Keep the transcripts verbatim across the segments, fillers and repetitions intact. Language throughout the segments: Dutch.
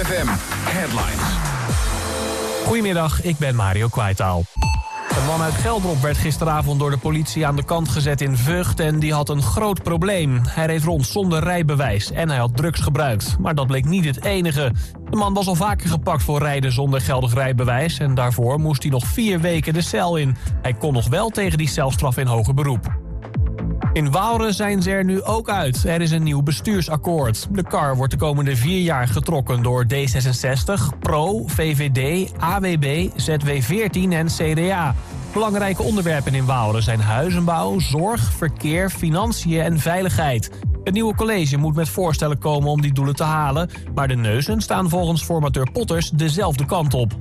F M Headlines. Goedemiddag, ik ben Mario Kwaitaal. Een man uit Geldrop werd gisteravond door de politie aan de kant gezet in Vught en die had een groot probleem. Hij reed rond zonder rijbewijs en hij had drugs gebruikt. Maar dat bleek niet het enige. De man was al vaker gepakt voor rijden zonder geldig rijbewijs en daarvoor moest hij nog vier weken de cel in. Hij kon nog wel tegen die celstraf in hoger beroep. In Waalre zijn ze er nu ook uit. Er is een nieuw bestuursakkoord. De kar wordt de komende vier jaar getrokken door D zesenzestig, Pro, V V D, A W B, Z W veertien en C D A. Belangrijke onderwerpen in Waalre zijn huizenbouw, zorg, verkeer, financiën en veiligheid. Het nieuwe college moet met voorstellen komen om die doelen te halen, maar de neuzen staan volgens formateur Potters dezelfde kant op.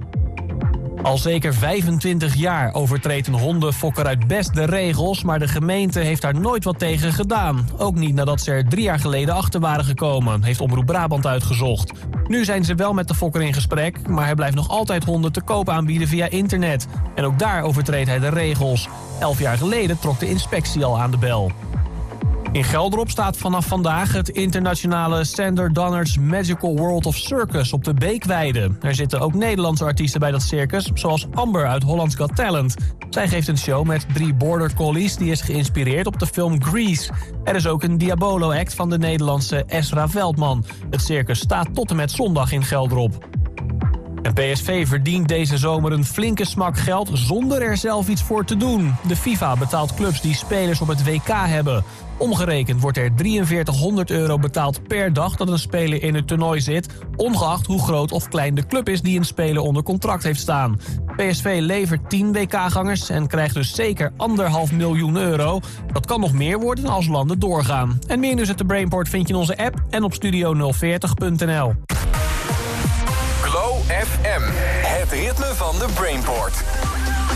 Al zeker vijfentwintig jaar overtreedt een hondenfokker uit Best de regels, maar de gemeente heeft daar nooit wat tegen gedaan. Ook niet nadat ze er drie jaar geleden achter waren gekomen, heeft Omroep Brabant uitgezocht. Nu zijn ze wel met de fokker in gesprek, maar hij blijft nog altijd honden te koop aanbieden via internet. En ook daar overtreedt hij de regels. Elf jaar geleden trok de inspectie al aan de bel. In Geldrop staat vanaf vandaag het internationale Sander Donner's Magical World of Circus op de Beekweide. Er zitten ook Nederlandse artiesten bij dat circus, zoals Amber uit Holland's Got Talent. Zij geeft een show met drie border collies die is geïnspireerd op de film Grease. Er is ook een Diabolo-act van de Nederlandse Esra Veldman. Het circus staat tot en met zondag in Geldrop. En P S V verdient deze zomer een flinke smak geld zonder er zelf iets voor te doen. De FIFA betaalt clubs die spelers op het W K hebben. Omgerekend wordt er drieënveertighonderd euro betaald per dag dat een speler in het toernooi zit, ongeacht hoe groot of klein de club is die een speler onder contract heeft staan. P S V levert tien W K-gangers en krijgt dus zeker anderhalf miljoen euro. Dat kan nog meer worden als landen doorgaan. En meer nieuws uit de Brainport vind je in onze app en op studio nul veertig punt n l. Glow F M, het ritme van de Brainport.